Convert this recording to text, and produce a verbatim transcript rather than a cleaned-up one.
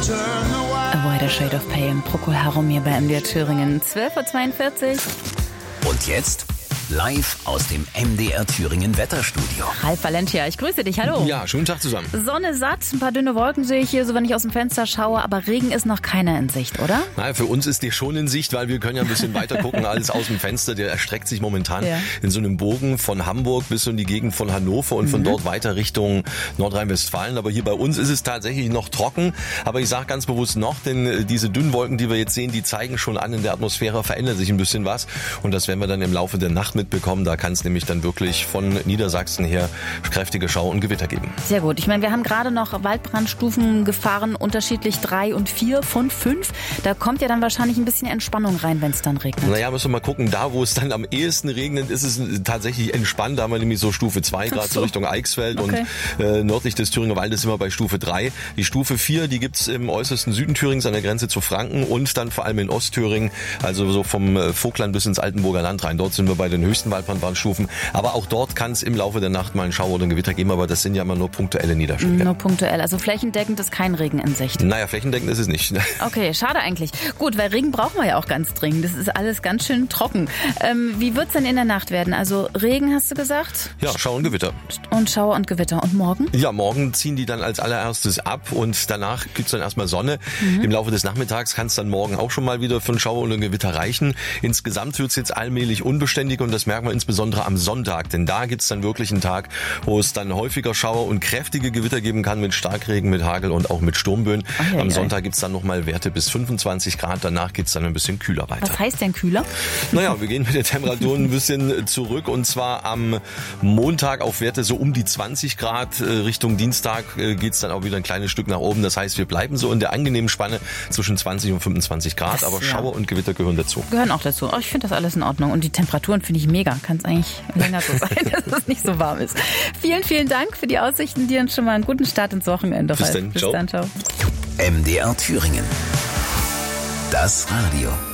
A Wider Shade of Pale, Procol Harum hier bei M D R Thüringen, zwölf Uhr zweiundvierzig. Und jetzt live aus dem M D R Thüringen Wetterstudio. Ralf Valentia, ich grüße dich, hallo. Ja, schönen Tag zusammen. Sonne satt, ein paar dünne Wolken sehe ich hier, so wenn ich aus dem Fenster schaue, aber Regen ist noch keiner in Sicht, oder? Na, für uns ist die schon in Sicht, weil wir können ja ein bisschen weiter gucken als aus dem Fenster. Der erstreckt sich momentan ja. in so einem Bogen von Hamburg bis in die Gegend von Hannover und mhm. von dort weiter Richtung Nordrhein-Westfalen. Aber hier bei uns ist es tatsächlich noch trocken. Aber ich sage ganz bewusst noch, denn diese dünnen Wolken, die wir jetzt sehen, die zeigen schon an, in der Atmosphäre verändert sich ein bisschen was. Und das werden wir dann im Laufe der Nacht mitbekommen. Da kann es nämlich dann wirklich von Niedersachsen her kräftige Schauer und Gewitter geben. Sehr gut. Ich meine, wir haben gerade noch Waldbrandstufen gefahren, unterschiedlich drei und vier von fünf. Da kommt ja dann wahrscheinlich ein bisschen Entspannung rein, wenn es dann regnet. Naja, müssen wir mal gucken. Da, wo es dann am ehesten regnet, ist es tatsächlich entspannt. Da haben wir nämlich so Stufe zwei, gerade so. so Richtung Eichsfeld okay. und äh, nördlich des Thüringer Waldes sind wir bei Stufe drei. Die Stufe vier, die gibt's im äußersten Süden Thürings an der Grenze zu Franken und dann vor allem in Ostthüringen, also so vom Vogtland bis ins Altenburger Land rein. Dort sind wir bei den höchsten Waldbrandstufen. Aber auch dort kann es im Laufe der Nacht mal einen Schauer oder ein Gewitter geben, aber das sind ja immer nur punktuelle Niederschläge. Nur punktuell, also flächendeckend ist kein Regen in Sicht. Naja, flächendeckend ist es nicht. Okay, schade eigentlich. Gut, weil Regen brauchen wir ja auch ganz dringend. Das ist alles ganz schön trocken. Ähm, wie wird's denn in der Nacht werden? Also Regen, hast du gesagt? Ja, Schauer und Gewitter. Und Schauer und Gewitter. Und morgen? Ja, morgen ziehen die dann als allererstes ab und danach gibt's dann erstmal Sonne. Mhm. Im Laufe des Nachmittags kann es dann morgen auch schon mal wieder für einen Schauer und ein Gewitter reichen. Insgesamt wird's jetzt allmählich unbeständig und das merken wir insbesondere am Sonntag, denn da gibt's dann wirklich einen Tag, wo es dann häufiger Schauer und kräftige Gewitter geben kann mit Starkregen, mit Hagel und auch mit Sturmböen. Oh, am Sonntag gibt's dann nochmal Werte bis fünfundzwanzig Grad, danach geht's dann ein bisschen kühler weiter. Was heißt denn kühler? Naja, wir gehen mit den Temperaturen ein bisschen zurück und zwar am Montag auf Werte so um die zwanzig Grad. Richtung Dienstag geht's dann auch wieder ein kleines Stück nach oben. Das heißt, wir bleiben so in der angenehmen Spanne zwischen zwanzig und fünfundzwanzig Grad, das, aber ja. Schauer und Gewitter gehören dazu. Gehören auch dazu. Oh, ich finde das alles in Ordnung und die Temperaturen finde ich mega. Kann es eigentlich länger so sein, dass es nicht so warm ist. Vielen, vielen Dank für die Aussichten. Dir und schon mal einen guten Start ins Wochenende. Bis dann. Bis Ciao. dann. Ciao. M D R Thüringen. Das Radio.